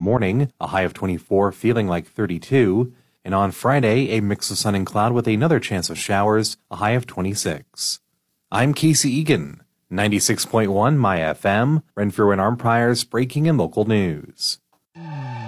morning, a high of 24, feeling like 32. And on Friday, a mix of sun and cloud with another chance of showers, a high of 26. I'm Casey Egan, 96.1 My FM, Renfrew and Arnprior's breaking and local news.